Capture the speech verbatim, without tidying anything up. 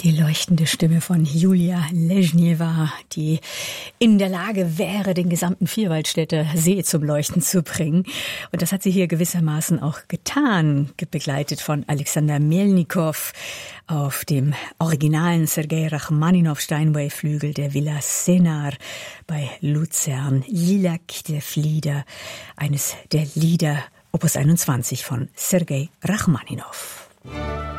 Die leuchtende Stimme von Julia Leschnjewa, die in der Lage wäre, den gesamten Vierwaldstätter See zum Leuchten zu bringen. Und das hat sie hier gewissermaßen auch getan, begleitet von Alexander Melnikow auf dem originalen Sergei Rachmaninow-Steinway-Flügel der Villa Senar bei Luzern. Lila Kiev-Lieder, eines der Lieder Opus einundzwanzig von Sergei Rachmaninow.